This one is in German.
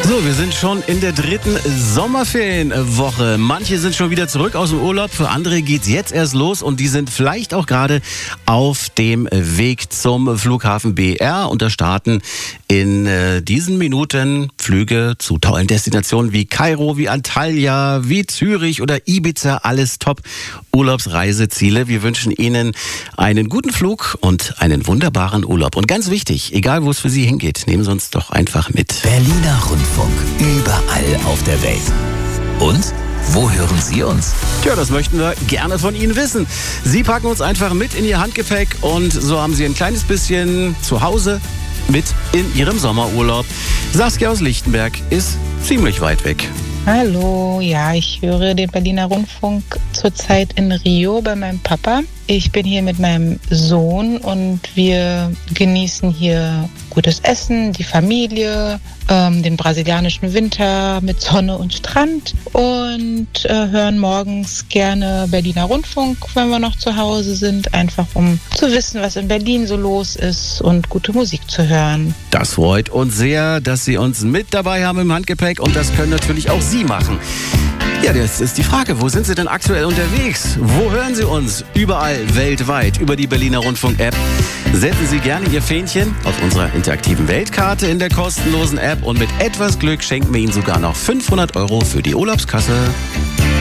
So, wir sind schon in der 3. Sommerferienwoche. Manche sind schon wieder zurück aus dem Urlaub, für andere geht's jetzt erst los und die sind vielleicht auch gerade auf dem Weg zum Flughafen BR und da starten in diesen Minuten Flüge zu tollen Destinationen wie Kairo, wie Antalya, wie Zürich oder Ibiza. Alles top Urlaubsreiseziele. Wir wünschen Ihnen einen guten Flug und einen wunderbaren Urlaub. Und ganz wichtig, egal wo es für Sie hingeht, nehmen Sie uns doch einfach mit. Berliner Rundfunk, überall auf der Welt. Und wo hören Sie uns? Tja, das möchten wir gerne von Ihnen wissen. Sie packen uns einfach mit in Ihr Handgepäck und so haben Sie ein kleines bisschen zu Hause mit in Ihrem Sommerurlaub. Saskia aus Lichtenberg ist ziemlich weit weg. Hallo, ja, ich höre den Berliner Rundfunk zurzeit in Rio bei meinem Papa. Ich bin hier mit meinem Sohn und wir genießen hier gutes Essen, die Familie, den brasilianischen Winter mit Sonne und Strand und hören morgens gerne Berliner Rundfunk, wenn wir noch zu Hause sind, einfach um zu wissen, was in Berlin so los ist und gute Musik zu hören. Das freut uns sehr, dass Sie uns mit dabei haben im Handgepäck und das können natürlich auch Sie machen. Ja, das ist die Frage, wo sind Sie denn aktuell unterwegs? Wo hören Sie uns? Überall, weltweit, über die Berliner Rundfunk-App. Setzen Sie gerne Ihr Fähnchen auf unserer interaktiven Weltkarte in der kostenlosen App und mit etwas Glück schenken wir Ihnen sogar noch 500 € für die Urlaubskasse.